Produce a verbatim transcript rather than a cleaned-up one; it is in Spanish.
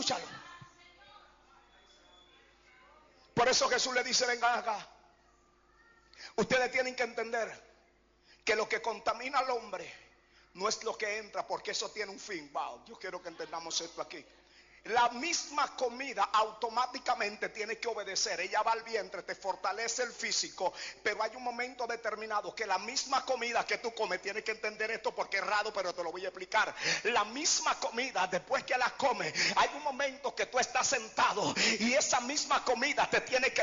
escúchalo. Por eso Jesús le dice: vengan acá. Ustedes tienen que entender que lo que contamina al hombre no es lo que entra, porque eso tiene un fin. Wow, yo quiero que entendamos esto aquí. La misma comida automáticamente tiene que obedecer. Ella va al vientre, te fortalece el físico, pero hay un momento determinado que la misma comida que tú comes, tienes que entender esto porque es raro, pero te lo voy a explicar. La misma comida, después que la comes, hay un momento que tú estás sentado y esa misma comida te tiene que